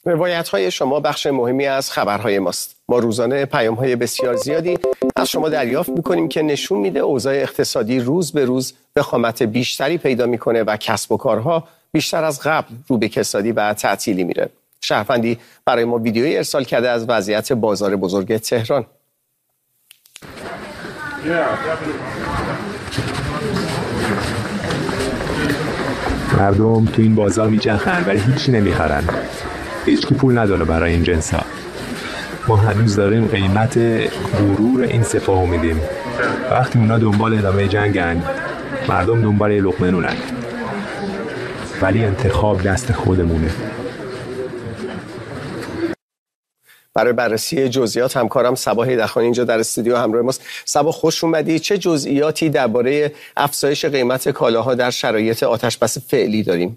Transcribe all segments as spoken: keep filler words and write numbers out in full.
روایت‌های شما بخش مهمی از خبرهای ماست. ما روزانه پیام‌های بسیار زیادی از شما دریافت می‌کنیم که نشون میده اوضاع اقتصادی روز به روز وخامت بیشتری پیدا می‌کنه و کسب و کارها بیشتر از قبل رو به کسادی و تعطیلی میره. شهروندی برای ما ویدیویی ارسال کرده از وضعیت بازار بزرگ تهران. مردم تو این بازار میچرخن ولی هیچی نمیخرن. هیچکی پول نداره برای این جنسا. ما هنوز داریم قیمت غرور این سپاهو میدیم. وقتی اونا دنبال ادامه جنگن، مردم دنبال لقمه نونن. ولی انتخاب دست خودمونه. برای بررسی جزئیات همکارم صبا هیدرخانی اینجا در استودیو همراه ماست. صبا خوش اومدی. چه جزئیاتی درباره افزایش قیمت کالاها در شرایط آتش‌بس فعلی داریم؟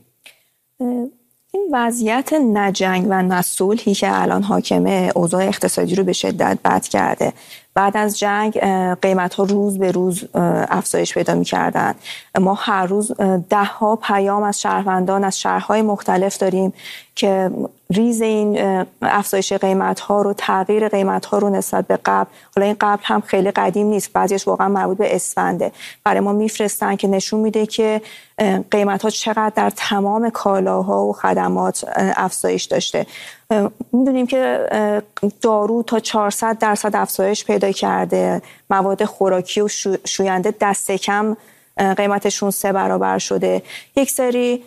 این وضعیت نه جنگ و نه صلحی که الان حاکمه اوضاع اقتصادی رو به شدت بد کرده. بعد از جنگ قیمت‌ها روز به روز افزایش پیدا می‌کردن. ما هر روز ده ها پیام از شهروندان از شهرهای مختلف داریم که ریز این افزایش قیمت‌ها رو، تغییر قیمت‌ها رو نسبت به قبل، حالا این قبل هم خیلی قدیم نیست، بعضیش واقعا مربوط به اسفنده، برای ما میفرستن که نشون میده که قیمت‌ها چقدر در تمام کالاها و خدمات افزایش داشته. میدونیم که دارو تا چهارصد درصد افزایش پیدا کرده، مواد خوراکی و شوینده دست کم قیمتشون سه برابر شده. یک سری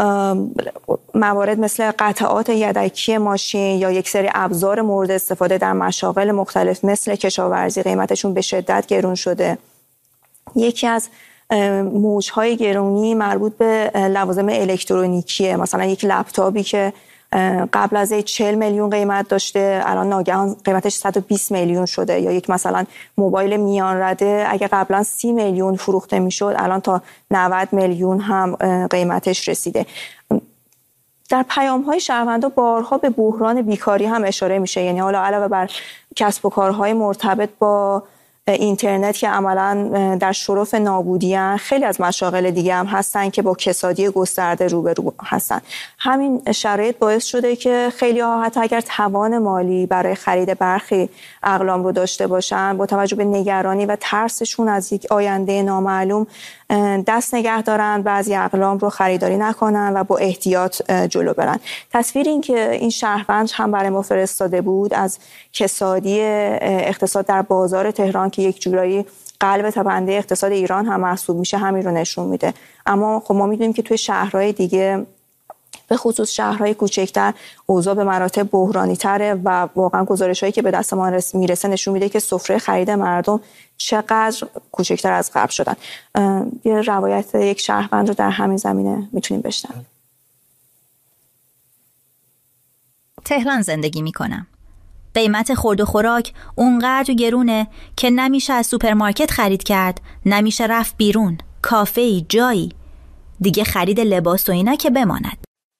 موارد مثل قطعات یدکی ماشین یا یک سری ابزار مورد استفاده در مشاغل مختلف مثل کشاورزی قیمتشون به شدت گرون شده. یکی از موجهای گرونی مربوط به لوازم الکترونیکیه. مثلا یک لپتاپی که قبل از چهل میلیون قیمت داشته الان ناگهان قیمتش صد و بیست میلیون شده، یا یک مثلا موبایل میان رده اگه قبلا سی میلیون فروخته میشد الان تا نود میلیون هم قیمتش رسیده. در پیام‌های شهروندا بارها به بحران بیکاری هم اشاره میشه، یعنی حالا علاوه بر کسب و کارهای مرتبط با اینترنت که عملاً در شرف نابودی هستند، خیلی از مشاغل دیگه هم هستن که با کسادی گسترده روبرو هستن. همین شرایط باعث شده که خیلی ها حتی اگر توان مالی برای خرید برخی اقلام رو داشته باشن، با توجه به نگرانی و ترسشون از یک آینده نامعلوم دست نگه دارن، بعضی اقلام رو خریداری نکنن و با احتیاط جلو برن. تصویر این که این شهروند هم برای ما فرستاده بود از کسادی اقتصاد در بازار تهران که یک جورایی قلب تپنده اقتصاد ایران هم محسوب میشه همین رو نشون میده. اما خب ما میدونیم که توی شهرهای دیگه به خصوص شهرهای کوچکتر اوضاع به مراتب بحرانی تره و واقعا گزارش‌هایی که به دست ما میرسه نشون میده که سفره خرید مردم چقدر کوچکتر از قبل شدن. یه روایت یک شهروند رو در همین زمینه میتونیم بشنویم. تهران زندگی میکنم. قیمت خورد و خوراک اونقدر گرونه که نمیشه از سوپرمارکت خرید کرد، نمیشه رفت بیرون، کافه‌ای، جایی. دیگه خرید لباس و اینا که بماند.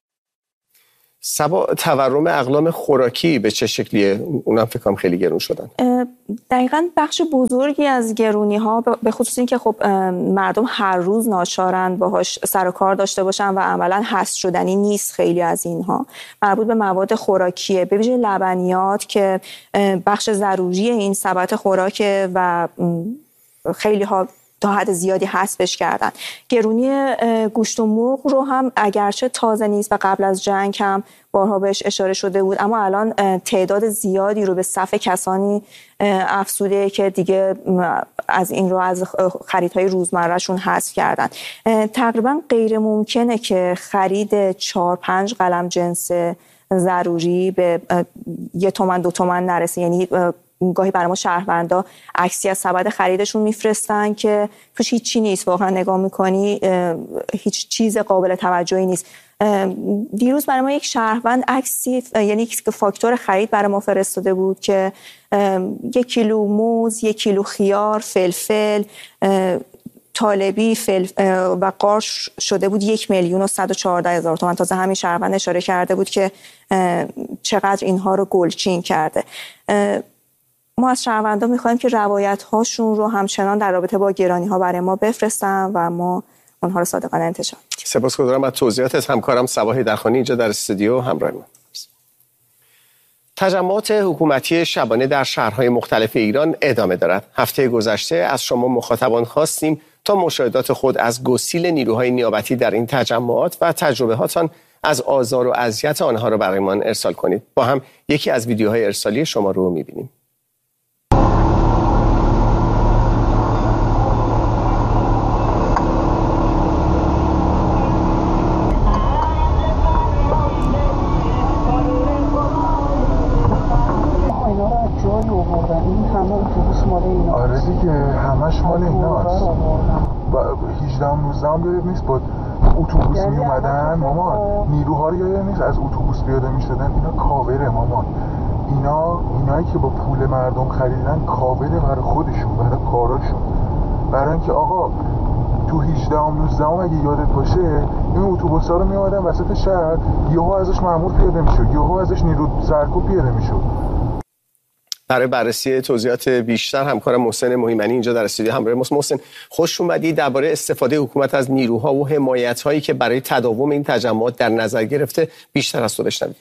صبا تورم اقلام خوراکی به چه شکلیه؟ اونم فکر کنم خیلی گرون شدن. دقیقاً بخش بزرگی از گرونی ها به خصوص این که خب مردم هر روز ناچارن باهاش سر و کار داشته باشن و عملاً حذف شدنی نیست. خیلی از اینها مربوط به مواد خوراکیه، به ویژه لبنیات که بخش ضروری این سبد خوراکه و خیلی ها تا حد زیادی حذفش کردن. گرونی گوشت و مرغ رو هم اگرچه تازه نیست و قبل از جنگ هم بارها بهش اشاره شده بود، اما الان تعداد زیادی رو به صف کسانی افزوده که دیگه از این رو از خریدهای روزمرهشون حذف کردن. تقریبا غیر ممکنه که خرید چهار پنج قلم جنس ضروری به یه تومن دو تومن نرسه. یعنی گاهی برای ما شهروندا عکسی از سبد خریدشون میفرستن که توش هیچی نیست، واقعا نگاه میکنی هیچ چیز قابل توجهی نیست. دیروز برای ما یک شهروند عکسی، یعنی یک فاکتور خرید برای ما فرستاده بود که یک کیلو موز، یک کیلو خیار، فلفل طالبی فل و قارچ شده بود یک میلیون و صد و چهارده هزار تومان. تازه همین شهروند اشاره کرده بود که چقدر اینها رو گلچین کرده. ما از شهروندان میخوایم که روایت هاشون رو همچنان در رابطه با گرانی ها برای ما بفرستن و ما اونها رو صادقانه انتشار. سپاسگزارم از توضیحاتت. همکارم صبا هیدرخانی اینجا در استودیو همراه ما. تجمعات حکومتی شبانه در شهرهای مختلف ایران ادامه دارد. هفته گذشته از شما مخاطبان خواستیم تا مشاهدات خود از گسیل نیروهای نیابتی در این تجمعات و تجربه‌هاتان از آزار و اذیت آنها را برایمان ارسال کنید. با هم یکی از ویدیوهای ارسالی شما رو می‌بینیم. آره دیگه همش مال ایناست. هجده نوزده یاد نیست با اتوبوس می اومدن مامان، نیروها رو یاد نیست از اتوبوس پیاده می شدن. اینا کاوره مامان، اینا اینایی که با پول مردم خریدن کاوره برای خودشون، برای کاراشون، برای اینکه آقا تو هجده نوزده اگه یادت باشه این اتوبوسا رو می اومدن وسط شهر، یهو ازش مأمور پیاده میشد، یهو ازش نیرو سرکوب پیاده میشد. برای بررسی توضیحات بیشتر همکارم محسن مهیمنی اینجا در استودیو همراه ماست. محسن، خوش اومدی. درباره استفاده حکومت از نیروها و حمایت‌هایی که برای تداوم این تجمعات در نظر گرفته بیشتر از تو بشنویم.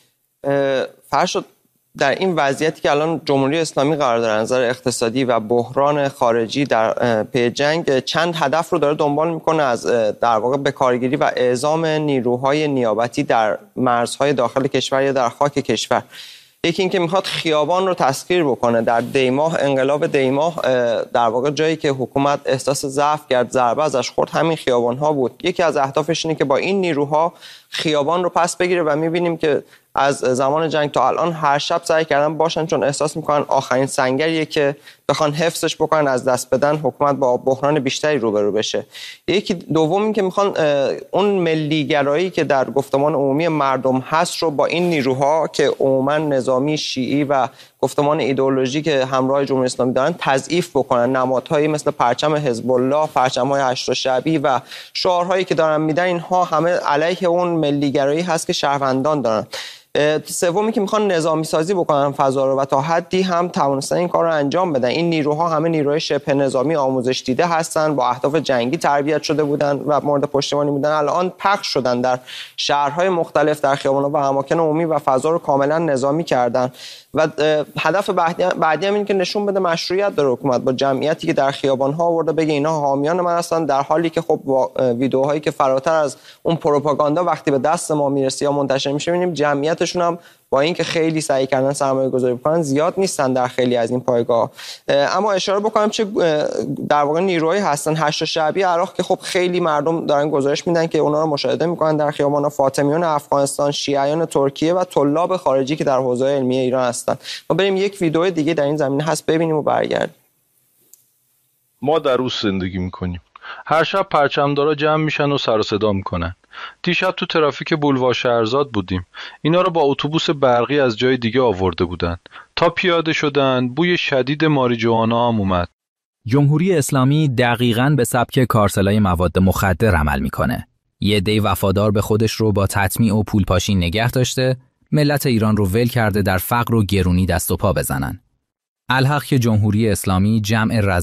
فرشاد، در این وضعیتی که الان جمهوری اسلامی قرار داره نظر اقتصادی و بحران خارجی در پی جنگ، چند هدف رو داره دنبال میکنه از در واقع به کارگیری و اعزام نیروهای نیابتی در مرزهای داخل کشور یا در خاک کشور. یکی اینکه میخواد خیابان رو تسخیر بکنه. در دیماه، انقلاب دیماه، در واقع جایی که حکومت احساس ضعف کرد، ضربه ازش خورد، همین خیابان ها بود. یکی از اهدافش اینه که با این نیروها خیابان رو پس بگیره و میبینیم که از زمان جنگ تا الان هر شب سعی کردن باشن، چون احساس میکنن آخرین سنگریه که بخوان حفظش بکنن، از دست بدن، حکومت با بحران بیشتری روبرو بشه. یکی دوم این که میخوان اون ملیگرایی که در گفتمان عمومی مردم هست رو با این نیروها که عموما نظامی شیعی و گفتمان ایدئولوژی که همراه جمهوری اسلامی دارن تضعیف بکنن. نمادهایی مثل پرچم حزب الله، پرچم‌های هشت شعبی و شعارهایی که دارن میدن، اینها همه علیه اون ملیگرایی هست که شهروندان دارن. سومی که میخوان نظامی سازی بکنن فضا رو و تا حدی هم توانستن این کار رو انجام بدن. این نیروها همه نیروهای شبه نظامی آموزش دیده هستن، با اهداف جنگی تربیت شده بودن و مورد پشتیبانی بودن. الان پخش شدن در شهرهای مختلف، در خیابان‌ها و اماکن عمومی و فضا رو کاملا نظامی کردن. و هدف بعدی هم این که نشون بده مشروعیت داره حکومت با جمعیتی که در خیابان‌ها آورده، بگه اینا حامیان من هستن، در حالی که خب با ویدیوهایی که فراتر از اون پروپاگاندا وقتی به دست ما میرسه یا منتشر میشه، می‌بینیم جمعیتشون هم با اینکه خیلی سعی کردن سرمایه گذاری بکنن زیاد نیستن در خیلی از این پایگاه. اما اشاره بکنم چه در واقع نیروهایی هستن. هشت شعبی عراق که خب خیلی مردم دارن گزارش میدن که اونا رو مشاهده میکنن در خیابان‌ها، فاطمیون افغانستان، شیعیان ترکیه و طلاب خارجی که در حوزه علمی ایران هستن. ما بریم یک ویدیو دیگه در این زمینه هست ببینیم و برگردیم. ما در روز زندگی میکنیم. هر شب پرچمدارا جمع میشن و سر و صدا میکنن. دیشب تو ترافیک بولوار شهرزاد بودیم. اینا رو با اتوبوس برقی از جای دیگه آورده بودن. تا پیاده شدن بوی شدید ماریجوانا هم اومد. جمهوری اسلامی دقیقاً به سبک کارسلای مواد مخدر عمل میکنه. یه عده وفادار به خودش رو با تطمیع و پولپاشی نگه داشته، ملت ایران رو ول کرده در فقر و گرونی دست و پا بزنن. الحق که جمهوری اسلامی جمع